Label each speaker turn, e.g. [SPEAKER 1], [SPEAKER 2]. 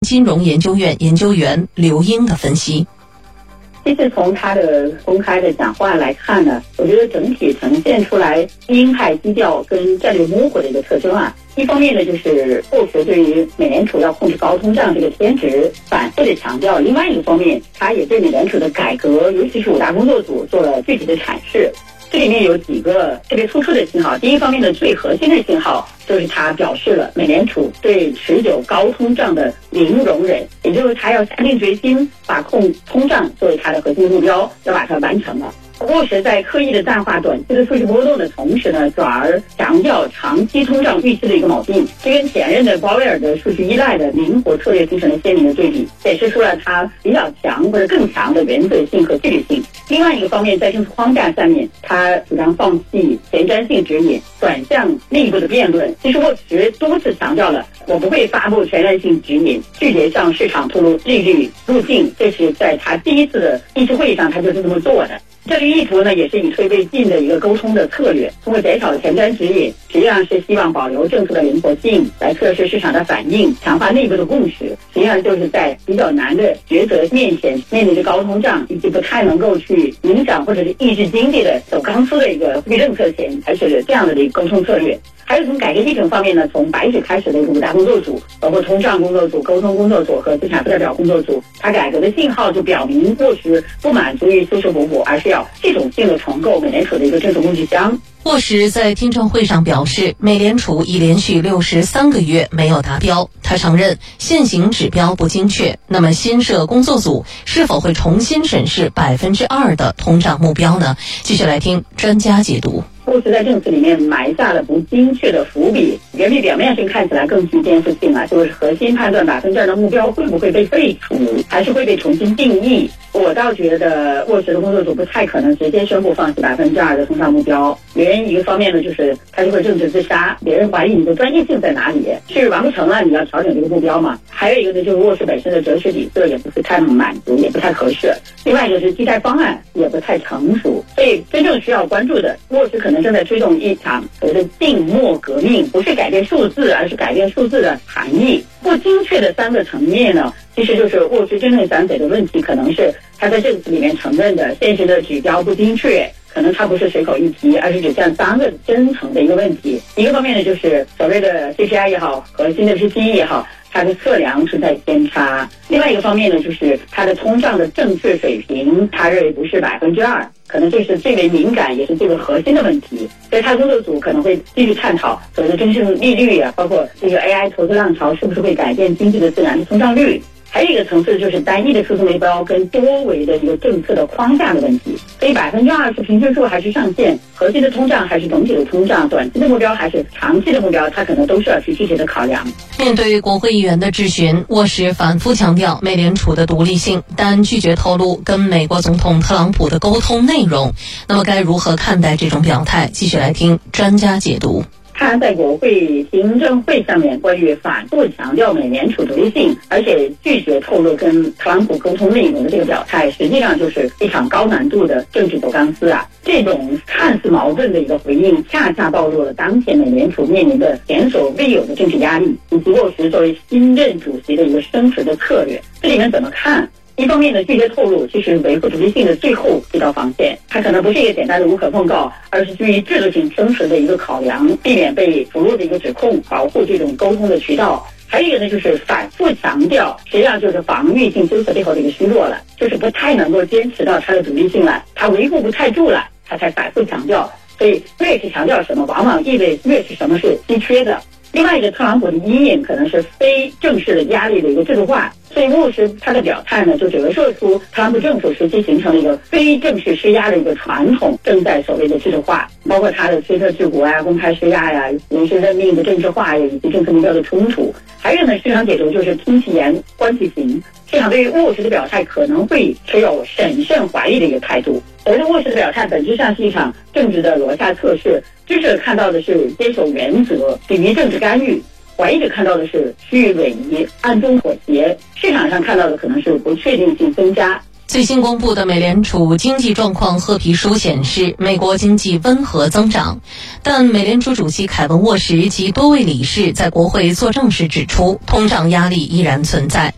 [SPEAKER 1] 金融研究院研究员刘英的分析。
[SPEAKER 2] 其实从他的公开的讲话来看呢，我觉得整体呈现出来鹰派基调跟战略模糊的一个特征啊。一方面呢，就是沃什对于美联储要控制高通胀这个天职反复的强调；另外一个方面，他也对美联储的改革，尤其是5大工作组做了具体的阐释。这里面有几个特别突出的信号。第一方面的最核心的信号就是他表示了美联储对持久高通胀的零容忍，也就是他要下定决心把控通胀作为他的核心目标，要把它完成了。沃什在刻意的淡化短期的数据波动的同时呢，转而强调长期通胀预期的一个锚定，这跟前任的鲍威尔的数据依赖的灵活策略形成了鲜明的对比，显示出了他比较强或者更强的原则性和纪律性。另外一个方面，在政治框架下面，他主张放弃前瞻性指引，转向内部的辩论。其实沃什多次强调了，我不会发布全面性指引，拒绝向市场透露利率路径，这是在他第一次的议事会议上他就是这么做的。这个意图呢，也是以退为进的一个沟通的策略，通过减少前瞻指引，实际上是希望保留政策的灵活性，来测试市场的反应，强化内部的共识。实际上就是在比较难的抉择面前，面临着高通胀以及不太能够去影响或者是抑制经济的走钢丝的一个货币政策前，才是这样的一个沟通策略。还有从改革议程方面呢，从白纸开始的一个5大工作组，包括通胀工作组、沟通工作组和资产负债表工作组，它改革的信号就表明沃什不满足于修修补补，而是要系统性的重构美联储的一个政策工具箱。
[SPEAKER 1] 沃什在听证会上表示，美联储已连续63个月没有达标。他承认现行指标不精确，那么新设工作组是否会重新审视2%的通胀目标呢？继续来听专家解读。
[SPEAKER 2] 沃什在政策里面埋下了不精确的伏笔，原比表面上看起来更具颠覆性啊，就是核心判断2%的目标会不会被废除，还是会被重新定义。我倒觉得沃什的工作组不太可能直接宣布放弃2%的通胀目标。原因一个方面呢，就是他就会政治自杀，别人怀疑你的专业性在哪里，是完不成了你要调整这个目标嘛。还有一个呢，就是沃什本身的哲学底色也不是太满足，也不太合适。另外一个是替代方案也不太成熟，所以真正需要关注的，沃什可能正在推动一场所谓的静默革命，不是改变数字，而是改变数字的含义。不精确的3个层面呢，其实就是沃什真正想解的问题，可能是他在政策里面承认的现实的指标不精确，可能它不是随口一提，而是指向3个深层的一个问题。一个方面呢，就是所谓的 CPI 也好，核心的 PCE 也好，它的测量存在偏差。另外一个方面呢，就是它的通胀的正确水平，他认为不是2%，可能这是最为敏感也是最为核心的问题。所以他工作组可能会继续探讨所谓的真正利率啊，包括这个 AI 投资浪潮是不是会改变经济的自然的通胀率。还有一个层次就是单一的数字目标跟多维的一个政策的框架的问题。所以2%是平均数还是上限，核心的通胀还是总体的通胀，短期的目标还是长期的目标，它可能都是要去具体的考量。
[SPEAKER 1] 面对国会议员的质询，沃什反复强调美联储的独立性，但拒绝透露跟美国总统特朗普的沟通内容。那么该如何看待这种表态？继续来听专家解读。
[SPEAKER 2] 他在国会听证会上面关于反复强调美联储独立性，而且拒绝透露跟特朗普沟通内容的这个表态，实际上就是一场高难度的政治走钢丝啊。这种看似矛盾的一个回应，恰恰暴露了当前美联储面临的前所未有的政治压力，以及沃什作为新任主席的一个生存的策略。这里面怎么看？一方面呢，拒绝透露其实维护独立性的最后一道防线，它可能不是一个简单的无可奉告，而是基于制度性生存的一个考量，避免被俘虏的一个指控，保护这种沟通的渠道。还有一个呢，就是反复强调，实际上就是防御性纠错背后的一个虚弱了，就是不太能够坚持到它的独立性了，它维护不太住了，它才反复强调。所以越是强调什么，往往意味越是什么是稀缺的。另外一个，特朗普的阴影可能是非正式的压力的一个制度化，所以沃什他的表态呢，就折射出特朗普政府时期形成了一个非正式施压的一个传统，正在所谓的制度化，包括他的推特治国啊、公开施压呀、人事任命的政治化呀，以及政策目标的冲突。还有呢，市场解读就是听其言观其行，市场对于沃什的表态可能会持有审慎怀疑的一个态度。所谓的沃什的表态本质上是一场政治的罗夏测试，支持者看到的是坚守原则，抵御政治干预；怀疑者看到的是虚与委蛇、暗中妥协；市场上看到的可能是不确定性增加。
[SPEAKER 1] 最新公布的美联储经济状况褐皮书显示，美国经济温和增长，但美联储主席凯文·沃什及多位理事在国会作证时指出，通胀压力依然存在。